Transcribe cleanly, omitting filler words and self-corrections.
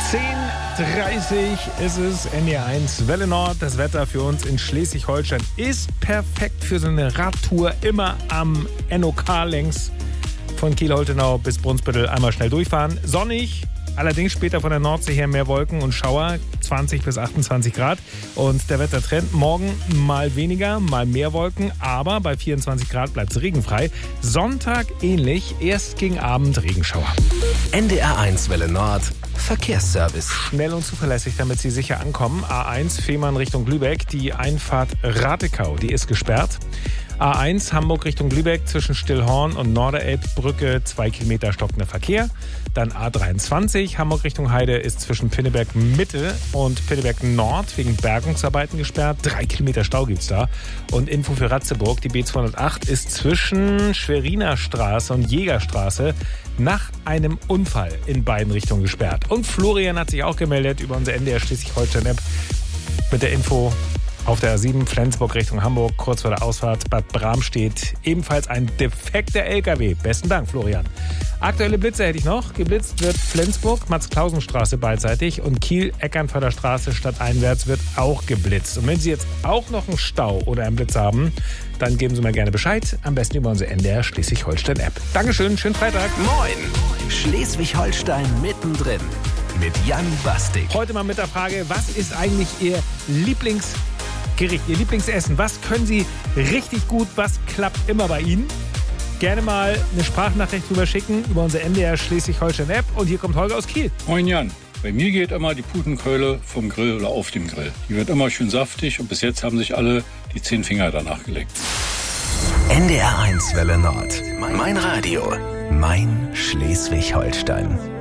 10:30 ist es, NDR1 Welle Nord. Das Wetter für uns in Schleswig-Holstein ist perfekt für so eine Radtour. Immer am NOK längs von Kiel-Holtenau bis Brunsbüttel einmal schnell durchfahren. Sonnig, allerdings später von der Nordsee her mehr Wolken und Schauer, 20 bis 28 Grad. Und der Wettertrend, morgen mal weniger, mal mehr Wolken, aber bei 24 Grad bleibt es regenfrei. Sonntag ähnlich, erst gegen Abend Regenschauer. NDR1 Welle Nord, Verkehrsservice. Schnell und zuverlässig, damit Sie sicher ankommen. A1 Fehmarn Richtung Lübeck, die Einfahrt Ratekau, die ist gesperrt. A1 Hamburg Richtung Lübeck zwischen Stillhorn und Norderelbbrücke 2 Kilometer stockender Verkehr. Dann A23 Hamburg Richtung Heide ist zwischen Pinneberg Mitte und Pinneberg Nord wegen Bergungsarbeiten gesperrt. 3 Kilometer Stau gibt's da. Und Info für Ratzeburg, die B208 ist zwischen Schweriner Straße und Jägerstraße nach einem Unfall in beiden Richtungen gesperrt. Und Florian hat sich auch gemeldet über unsere NDR Schleswig-Holstein-App mit der Info: auf der A7 Flensburg Richtung Hamburg, kurz vor der Ausfahrt Bad Bramstedt, ebenfalls ein defekter LKW. Besten Dank, Florian. Aktuelle Blitze hätte ich noch. Geblitzt wird Flensburg, Max-Klausen-Straße beidseitig und Kiel-Eckernförder Straße stadteinwärts wird auch geblitzt. Und wenn Sie jetzt auch noch einen Stau oder einen Blitz haben, dann geben Sie mir gerne Bescheid. Am besten über unsere NDR Schleswig-Holstein-App. Dankeschön, schönen Freitag. Moin! Schleswig-Holstein mittendrin mit Jan Bastik. Heute mal mit der Frage, was ist eigentlich Ihr Lieblingsgericht, Ihr Lieblingsessen? Was können Sie richtig gut? Was klappt immer bei Ihnen? Gerne mal eine Sprachnachricht drüber schicken über unsere NDR Schleswig-Holstein-App. Und hier kommt Holger aus Kiel. Moin Jan. Bei mir geht immer die Putenkeule vom Grill oder auf dem Grill. Die wird immer schön saftig und bis jetzt haben sich alle die 10 Finger danach geleckt. NDR1 Welle Nord. Mein Radio. Mein Schleswig-Holstein.